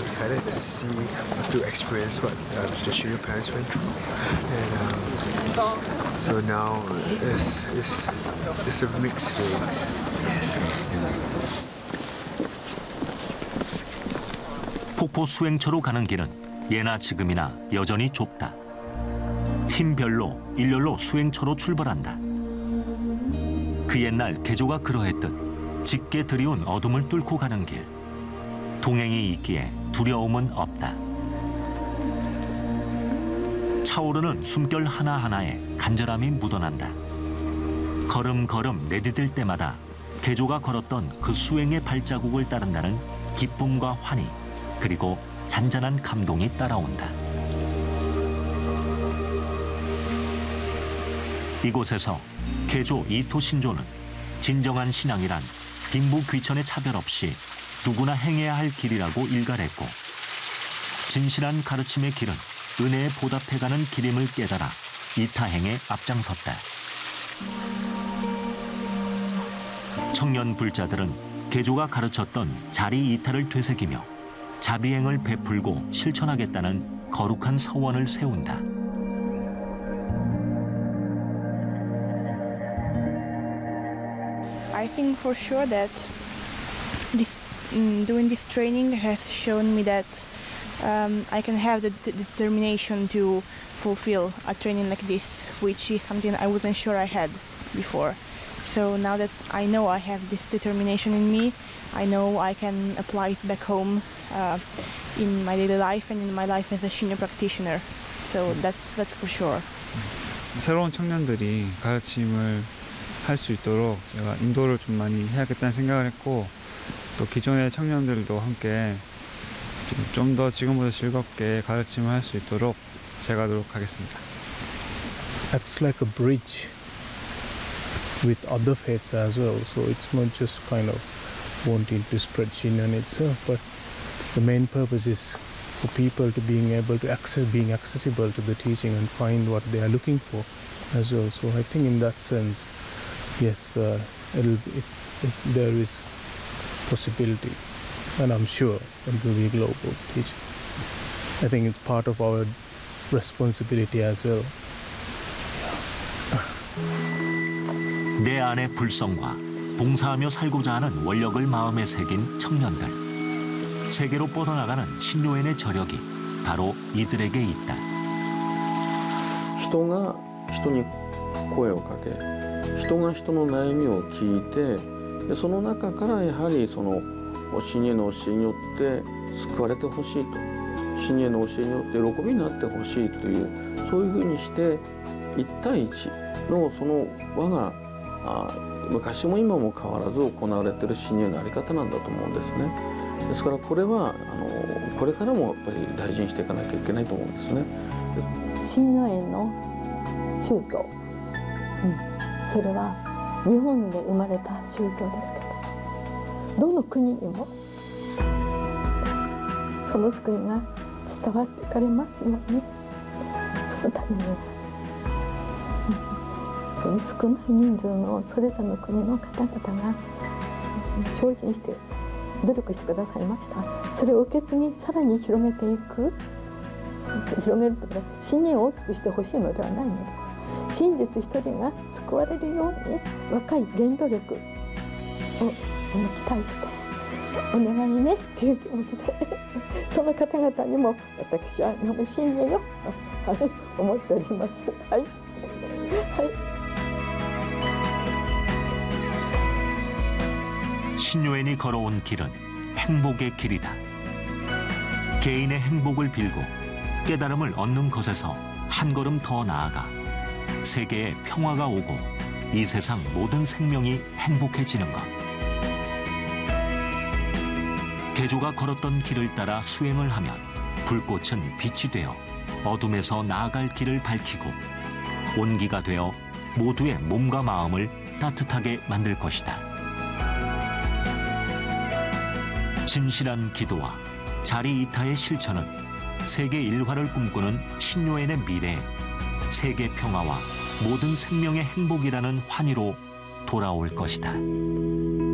excited to see, to experience what the Shinyo parents went through, and so now it's a mixed feelings. Yes. 폭포 수행처로 가는 길은 예나 지금이나 여전히 좁다. 팀별로 일렬로 수행처로 출발한다. 그 옛날 개조가 그러했듯 짙게 드리운 어둠을 뚫고 가는 길. 동행이 있기에 두려움은 없다. 차오르는 숨결 하나하나에 간절함이 묻어난다. 걸음걸음 내디딜 때마다 개조가 걸었던 그 수행의 발자국을 따른다는 기쁨과 환희, 그리고 잔잔한 감동이 따라온다. 이곳에서 개조 이토 신조는 진정한 신앙이란 빈부 귀천의 차별 없이 누구나 행해야 할 길이라고 일갈했고, 진실한 가르침의 길은 은혜에 보답해가는 길임을 깨달아 이타행에 앞장섰다. 청년 불자들은 개조가 가르쳤던 자리 이타를 되새기며 자비행을 베풀고 실천하겠다는 거룩한 서원을 세운다. I think for sure that doing this training has shown me that I can have the determination to fulfill a training like this, which is something I wasn't sure I had before. So now that I know I have this determination in me, I know I can apply it back home in my daily life and in my life as a Shinyo practitioner. So that's for sure. 새로운 청년들이 가르침을 할 수 있도록 제가 인도를 좀 많이 해야겠다는 생각을 했고, 또 기존의 청년들도 함께 좀 더 지금보다 즐겁게 가르침을 할 수 있도록 제가 노력하겠습니다. Acts like a bridge with other faiths as well. So it's not just kind of wanting to spread Shinyon itself, but the main purpose is for people to being able to being accessible to the teaching and find what they are looking for as well. So I think in that sense, yes, there is possibility, and I'm sure it will be global teaching. I think it's part of our responsibility as well. 내 안의 불성과 봉사하며 살고자 하는 원력을 마음에 새긴 청년들. 세계로 뻗어나가는 신요엔의 저력이 바로 이들에게 있다. 人が人に声をかけ、人が人の悩みを聞いて、でその中からやはりその信玄の教えによって救われてほしいと、信玄の教えによって喜びになってほしいという、そういうふうにして一対一のその輪が昔も今も変わらず行われている信玄の在り方なんだと思うんですね。ですからこれはこれからもやっぱり大事にしていかなきゃいけないと思うんですね。 信如園の宗教、それは日本で生まれた宗教ですけど、どの国にもその救いが伝わっていかれますように、そのために少ない人数のそれぞれの国の方々が精進して努力してくださいました。それを受け継ぎさらに広げていく、広げるというか信念を大きくしてほしいのではないのです。真実一人が救われるように若い原動力を期待してお願いねっていう気持ちでその方々にも私は信念を思っております。はい、はい。 신요엔이 걸어온 길은 행복의 길이다. 개인의 행복을 빌고 깨달음을 얻는 것에서 한 걸음 더 나아가 세계에 평화가 오고 이 세상 모든 생명이 행복해지는 것. 개조가 걸었던 길을 따라 수행을 하면 불꽃은 빛이 되어 어둠에서 나아갈 길을 밝히고 온기가 되어 모두의 몸과 마음을 따뜻하게 만들 것이다. 진실한 기도와 자리 이타의 실천은 세계 일화를 꿈꾸는 신요엔의 미래에 세계 평화와 모든 생명의 행복이라는 환희로 돌아올 것이다.